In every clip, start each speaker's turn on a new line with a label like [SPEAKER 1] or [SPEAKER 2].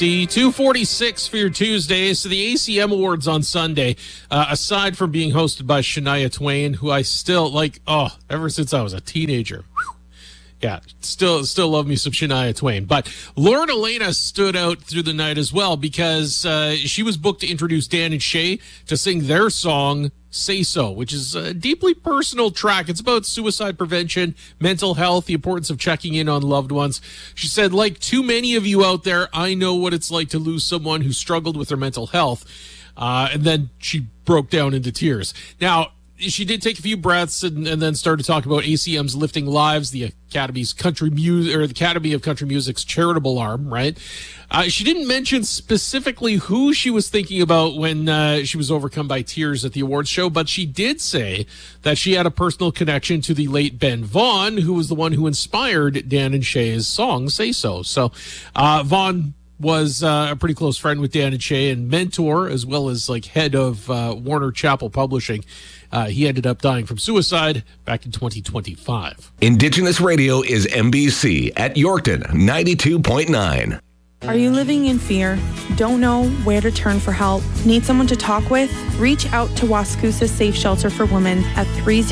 [SPEAKER 1] 246 for your Tuesday. So the ACM Awards on Sunday, aside from being hosted by Shania Twain, who I still ever since I was a teenager. Yeah, still love me some Shania Twain. But Lauren Elena stood out through the night as well because she was booked to introduce Dan and Shay to sing their song, Say So, which is a deeply personal track. It's about suicide prevention, mental health, the importance of checking in on loved ones. She said, like too many of you out there, I know what it's like to lose someone who struggled with their mental health. And then she broke down into tears. Now, she did take a few breaths and then started talking about ACM's Lifting Lives, the Academy of Country Music's charitable arm, right? She didn't mention specifically who she was thinking about when she was overcome by tears at the awards show, but she did say that she had a personal connection to the late Ben Vaughn, who was the one who inspired Dan and Shay's song, Say So. So Vaughn was a pretty close friend with Dan and Shay and mentor, as well as like head of Warner Chappell Publishing. He ended up dying from suicide back in 2025.
[SPEAKER 2] Indigenous Radio is MBC at Yorkton 92.9.
[SPEAKER 3] Are you living in fear? Don't know where to turn for help? Need someone to talk with? Reach out to Wascusa Safe Shelter for Women at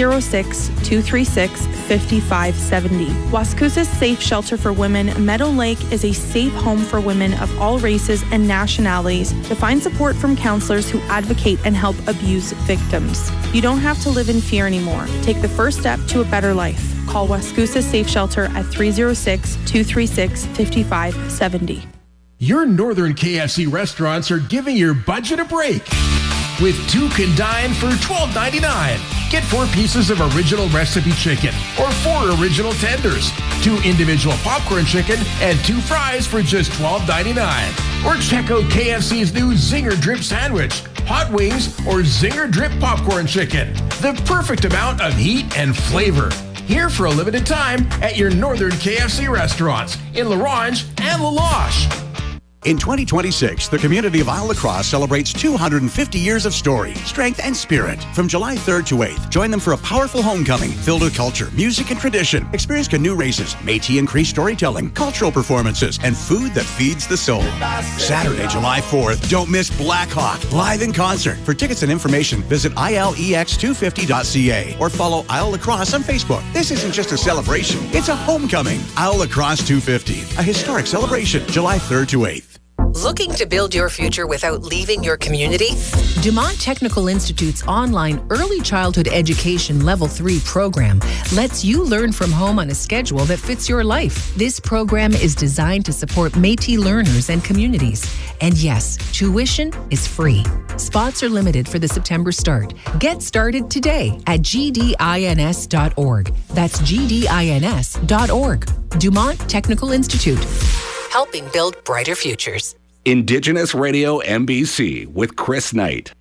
[SPEAKER 3] 306-236-5570. Wascusa Safe Shelter for Women, Meadow Lake is a safe home for women of all races and nationalities to find support from counselors who advocate and help abuse victims. You don't have to live in fear anymore. Take the first step to a better life. Call Wascusa Safe Shelter at 306-236-5570.
[SPEAKER 4] Your Northern KFC restaurants are giving your budget a break. With 2 can dine for $12.99. Get 4 pieces of original recipe chicken or 4 original tenders, 2 individual popcorn chicken, and 2 fries for just $12.99. Or check out KFC's new Zinger Drip Sandwich, hot wings, or Zinger Drip Popcorn Chicken. The perfect amount of heat and flavor. Here for a limited time at your Northern KFC restaurants in La Ronge and La Loche.
[SPEAKER 5] In 2026, the community of Isle Lacrosse celebrates 250 years of story, strength, and spirit. From July 3rd to 8th, join them for a powerful homecoming filled with culture, music, and tradition. Experience canoe races, Métis and Cree storytelling, cultural performances, and food that feeds the soul. Saturday, July 4th, don't miss Black Hawk, live in concert. For tickets and information, visit ilex250.ca or follow Isle Lacrosse on Facebook. This isn't just a celebration, it's a homecoming. Isle Lacrosse 250, a historic celebration, July 3rd to 8th.
[SPEAKER 6] Looking to build your future without leaving your community? Dumont Technical Institute's online Early Childhood Education Level 3 program lets you learn from home on a schedule that fits your life. This program is designed to support Métis learners and communities. And yes, tuition is free. Spots are limited for the September start. Get started today at gdins.org. That's gdins.org. Dumont Technical Institute, helping build brighter futures.
[SPEAKER 2] Indigenous Radio MBC with Chris Knight.